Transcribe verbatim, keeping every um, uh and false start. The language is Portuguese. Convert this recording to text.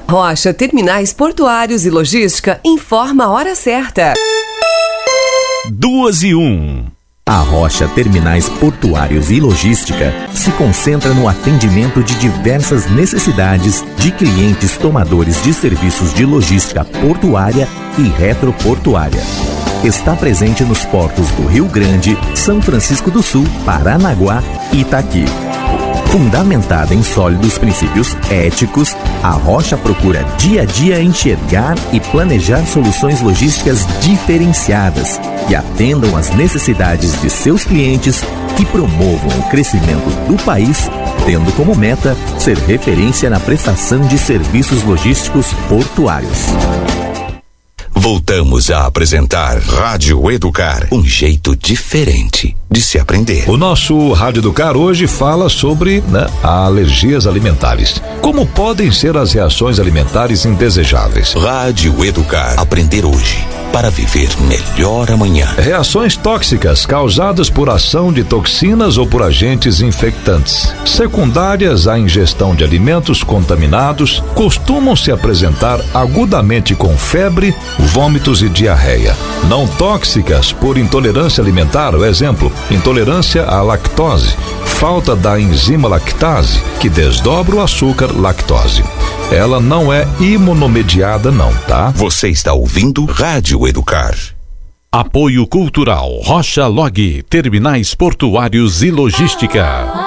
Rocha Terminais Portuários e Logística informa a hora certa. Duas e um. A Rocha Terminais Portuários e Logística se concentra no atendimento de diversas necessidades de clientes tomadores de serviços de logística portuária e retroportuária. Está presente nos portos do Rio Grande, São Francisco do Sul, Paranaguá e Itaqui. Fundamentada em sólidos princípios éticos, a Rocha procura dia a dia enxergar e planejar soluções logísticas diferenciadas que atendam às necessidades de seus clientes, que promovam o crescimento do país, tendo como meta ser referência na prestação de serviços logísticos portuários. Voltamos a apresentar Rádio Educar, um jeito diferente de se aprender. O nosso Rádio Educar hoje fala sobre, né, alergias alimentares. Como podem ser as reações alimentares indesejáveis? Rádio Educar, aprender hoje para viver melhor amanhã. Reações tóxicas causadas por ação de toxinas ou por agentes infectantes, secundárias à ingestão de alimentos contaminados, costumam se apresentar agudamente com febre, vômitos e diarreia. Não tóxicas por intolerância alimentar, o exemplo, intolerância à lactose, falta da enzima lactase, que desdobra o açúcar lactose. Ela não é imunomediada não, tá? Você está ouvindo Rádio Educar. Apoio Cultural Rocha Log, Terminais Portuários e Logística.